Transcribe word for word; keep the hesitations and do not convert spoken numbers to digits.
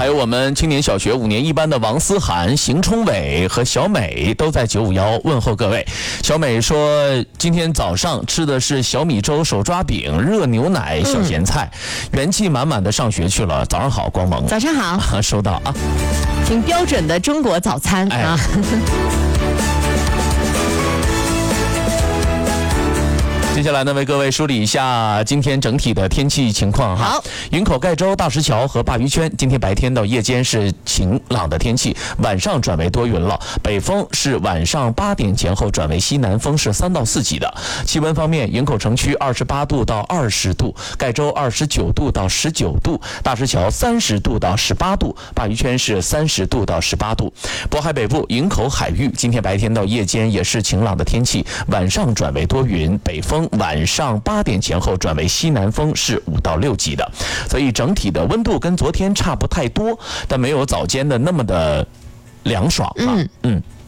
还有我们青年小学五年一班的王思涵、邢冲伟和小美都在九五幺问候各位。小美说，今天早上吃的是小米粥、手抓饼、热牛奶、小咸菜，嗯、元气满满的上学去了。早上好，光萌。 早上好， 收到啊， 挺标准的中国早餐、哎、啊。 接下来呢，为各位梳理一下今天整体的天气情况哈。 好， 云口盖州、大石桥和鲅鱼圈，今天白天到夜间是晴朗的天气，晚上转为多云了。北风是晚上八点前后转为西南风，是三到四级的。气温方面，云口城区二十八度到二十度，盖州二十九度到十九度，大石桥三十度到十八度，鲅鱼圈是三十度到十八度。渤海北部云口海域，今天白天到夜间也是晴朗的天气，晚上转为多云，北风晚上八点前后转为西南风，是五到六级的，所以整体的温度跟昨天差不太多，但没有早间的那么的凉爽啊。嗯嗯。